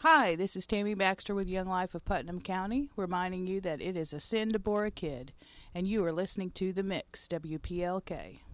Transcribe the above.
Hi, this is Tammy Baxter with Young Life of Putnam County, reminding you that it is a sin to bore a kid, and you are listening to The Mix, WPLK.